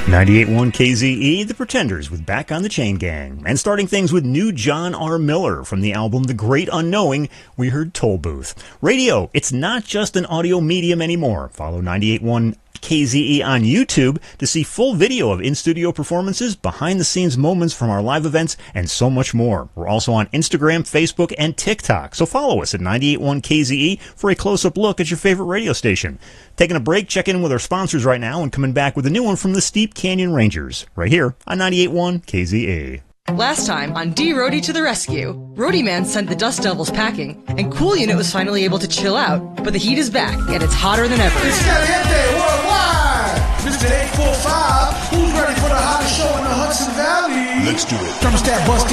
98.1 KZE, The Pretenders with Back on the Chain Gang. And starting things with new John R. Miller from the album The Great Unknowing, we heard Toll Booth. Radio, it's not just an audio medium anymore. Follow 98.1 KZE on YouTube to see full video of in-studio performances, behind-the-scenes moments from our live events, and so much more. We're also on Instagram, Facebook, and TikTok, so follow us at 98.1 KZE for a close-up look at your favorite radio station. Taking a break, check in with our sponsors right now, and coming back with a new one from the Steep Canyon Rangers, right here on 98.1 KZE. Last time on D-Roadie to the Rescue, Roadie Man sent the Dust Devils packing, and Cool Unit was finally able to chill out, but the heat is back, and it's hotter than ever. It's Caliente Worldwide! Mr. 845, who's ready for the hottest show in the Hudson Valley? Let's do it. Thermostat bust